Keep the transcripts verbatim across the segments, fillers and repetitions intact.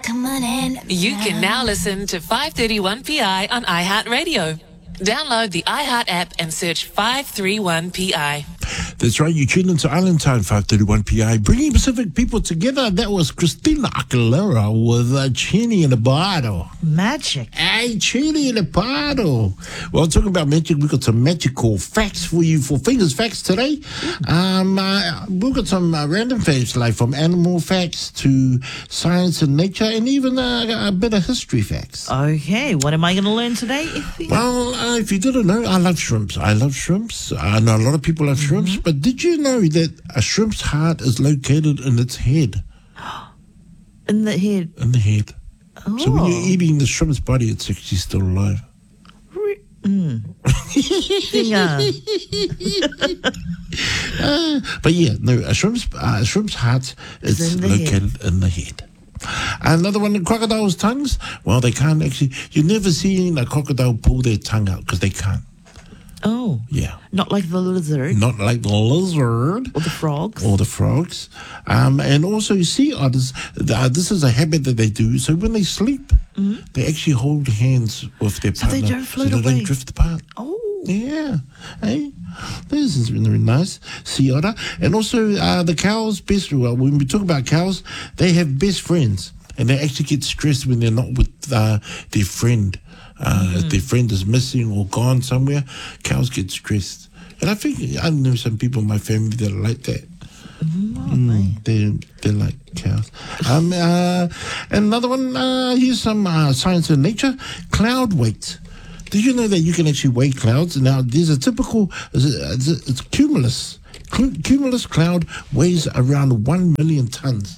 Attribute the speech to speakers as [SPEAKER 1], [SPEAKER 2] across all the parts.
[SPEAKER 1] Come on in.
[SPEAKER 2] You can now listen to five thirty-one P I on iHeartRadio. Download the iHeart app and search five thirty-one P I.
[SPEAKER 3] That's right, you tune into Island Time, five thirty-one P I, bringing Pacific people together. That was Christina Aguilera with uh, Chini in a Bottle.
[SPEAKER 4] Magic.
[SPEAKER 3] Hey, Chini in a Bottle. Well, talking about magic, we've got some magical facts for you for Fingers Facts today. Um, uh, we've got some uh, random facts, like from animal facts to science and nature, and even uh, a bit of history facts.
[SPEAKER 4] Okay, what am I going to learn today?
[SPEAKER 3] Well, uh, if you didn't know, I love shrimps. I love shrimps. I know a lot of people love shrimps. Mm-hmm. But did you know that a shrimp's heart is located in its head?
[SPEAKER 4] In the head?
[SPEAKER 3] In the head.
[SPEAKER 4] Oh.
[SPEAKER 3] So when you're eating the shrimp's body, it's actually still alive.
[SPEAKER 4] Mm.
[SPEAKER 3] uh, but yeah, no, a shrimp's, uh, a shrimp's heart is
[SPEAKER 4] in
[SPEAKER 3] located
[SPEAKER 4] head.
[SPEAKER 3] in the head. Another one, the crocodile's tongues. Well, they can't actually, you never seen a crocodile pull their tongue out because they can't.
[SPEAKER 4] Oh.
[SPEAKER 3] Yeah.
[SPEAKER 4] Not like the lizard.
[SPEAKER 3] Not like the lizard.
[SPEAKER 4] Or the frogs.
[SPEAKER 3] Or the frogs. Um, and also sea otters, uh, this is a habit that they do. So when they sleep, mm-hmm. they actually hold hands with their
[SPEAKER 4] so
[SPEAKER 3] partner.
[SPEAKER 4] So they don't float
[SPEAKER 3] so they
[SPEAKER 4] away.
[SPEAKER 3] don't drift apart.
[SPEAKER 4] Oh.
[SPEAKER 3] Yeah. Hey, this is really nice. Sea otter. And also uh, the cows, best, well, when we talk about cows, they have best friends. And they actually get stressed when they're not with uh, their friend. Uh, mm. If their friend is missing or gone somewhere, cows get stressed. And I think I know some people in my family that are like that.
[SPEAKER 4] Mm,
[SPEAKER 3] mm, they they like cows. Um, uh, another one. Uh, here's some uh, science and nature. Cloud weight. Did you know that you can actually weigh clouds? Now, there's a typical. It's, it's cumulus. Cumulus cloud weighs around one million tons.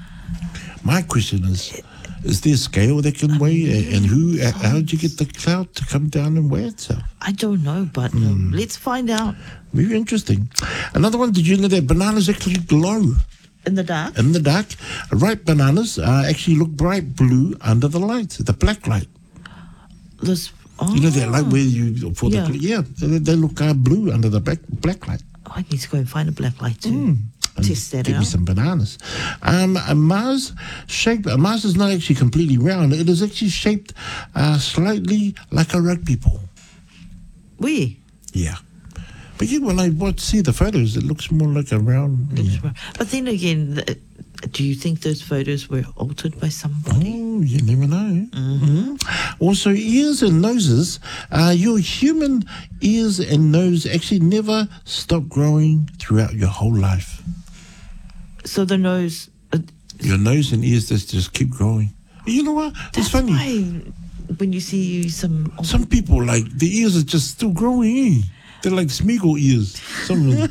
[SPEAKER 3] My question is. Is there a scale that can weigh, and who? How did you get the cloud to come down and weigh itself?
[SPEAKER 4] I don't know, but mm. um, let's find out.
[SPEAKER 3] Very interesting. Another one. Did you know that bananas actually glow
[SPEAKER 4] in the dark?
[SPEAKER 3] In the dark, ripe bananas uh, actually look bright blue under the light, the black light.
[SPEAKER 4] This, oh.
[SPEAKER 3] You know that light where you for
[SPEAKER 4] yeah.
[SPEAKER 3] the yeah they, they look uh, blue under the black black light.
[SPEAKER 4] Oh, I need to go and find a black light too.
[SPEAKER 3] Mm.
[SPEAKER 4] Test that
[SPEAKER 3] Give
[SPEAKER 4] out.
[SPEAKER 3] me some bananas. Um, Mars shape. Uh, Mars is not actually completely round. It is actually shaped uh, slightly like a rugby ball.
[SPEAKER 4] We.
[SPEAKER 3] Yeah, but yeah, when I watch see the photos, it looks more like a round. Yeah.
[SPEAKER 4] But then again, the, do you think those photos were altered by somebody?
[SPEAKER 3] Oh, you never know.
[SPEAKER 4] Mm-hmm.
[SPEAKER 3] Also, ears and noses. Uh, your human ears and nose actually never stop growing throughout your whole life.
[SPEAKER 4] So the nose... Uh,
[SPEAKER 3] Your nose and ears just, just keep growing. You know what?
[SPEAKER 4] That's
[SPEAKER 3] it's funny.
[SPEAKER 4] Why when you see some... Oh,
[SPEAKER 3] some people, like, the ears are just still growing. They're like Smeagol ears. Some of them.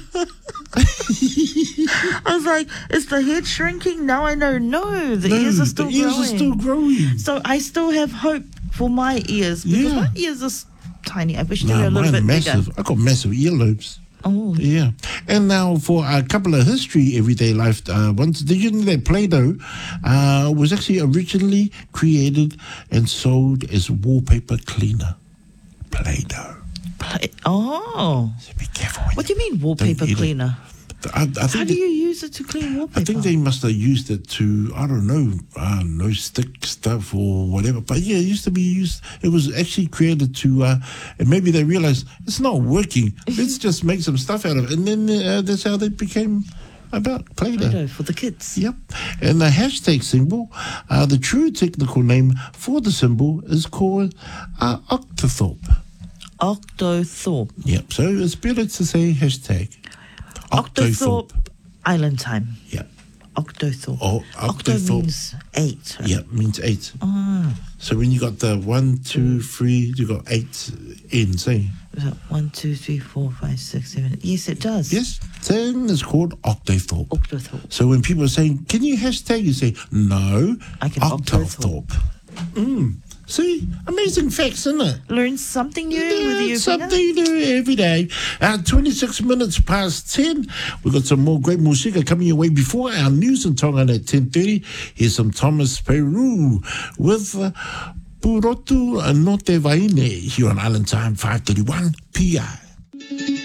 [SPEAKER 4] I was like, is the head shrinking? Now I know. No, the
[SPEAKER 3] no,
[SPEAKER 4] ears are still
[SPEAKER 3] the ears
[SPEAKER 4] growing.
[SPEAKER 3] are still growing.
[SPEAKER 4] So I still have hope for my ears. Because
[SPEAKER 3] yeah.
[SPEAKER 4] my ears are tiny. I wish
[SPEAKER 3] no,
[SPEAKER 4] they were a little bit
[SPEAKER 3] massive.
[SPEAKER 4] bigger.
[SPEAKER 3] I got massive earlobes.
[SPEAKER 4] Oh.
[SPEAKER 3] Yeah. And now for a couple of history everyday life uh, ones. Did you know that Play-Doh uh, was actually originally created and sold as wallpaper cleaner? Play-Doh.
[SPEAKER 4] Play- oh.
[SPEAKER 3] So be careful.
[SPEAKER 4] What do you mean wallpaper cleaner?
[SPEAKER 3] I, I think
[SPEAKER 4] How do you use it to clean wallpaper?
[SPEAKER 3] I think they must have used it to, I don't know, uh, no stick stuff or whatever. But yeah, it used to be used. It was actually created to, uh, and maybe they realized it's not working. Let's just make some stuff out of it. And then uh, that's how they became about Play-Doh.
[SPEAKER 4] Play-Doh for the kids.
[SPEAKER 3] Yep. And the hashtag symbol, uh, the true technical name for the symbol is called uh, Octothorpe.
[SPEAKER 4] Octothorpe.
[SPEAKER 3] Yep. So it's better to say hashtag.
[SPEAKER 4] Octothorpe Island Time.
[SPEAKER 3] Yeah.
[SPEAKER 4] Octothorpe.
[SPEAKER 3] Oh,
[SPEAKER 4] Octo
[SPEAKER 3] Octothorpe
[SPEAKER 4] means eight. Right?
[SPEAKER 3] Yeah, means eight.
[SPEAKER 4] Oh.
[SPEAKER 3] So when you got the one, two, three, you got eight ends, eh?
[SPEAKER 4] So one, two, three, four, five, six, seven. Yes, it does.
[SPEAKER 3] Yes. Then it's called Octothorpe.
[SPEAKER 4] Octothorpe.
[SPEAKER 3] So when people are saying, can you hashtag? You say, no,
[SPEAKER 4] I can
[SPEAKER 3] Octothorpe. Mm. See, amazing facts, isn't it?
[SPEAKER 4] Learn something new
[SPEAKER 3] yeah,
[SPEAKER 4] with you.
[SPEAKER 3] Something new every day. Uh, twenty-six minutes past ten. We've got some more great music coming your way before our news in Tongan at ten thirty. Here's some Thomas Peru with uh, Purotu No Te Vaine here on Island Time five thirty-one P I.